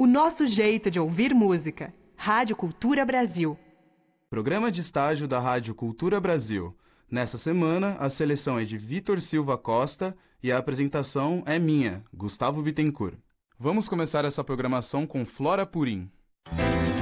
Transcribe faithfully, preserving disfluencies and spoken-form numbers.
O nosso jeito de ouvir música. Rádio Cultura Brasil. Programa de estágio da Rádio Cultura Brasil. Nessa semana, a seleção é de Vitor Silva Costa e a apresentação é minha, Gustavo Bittencourt. Vamos começar essa programação com Flora Purim.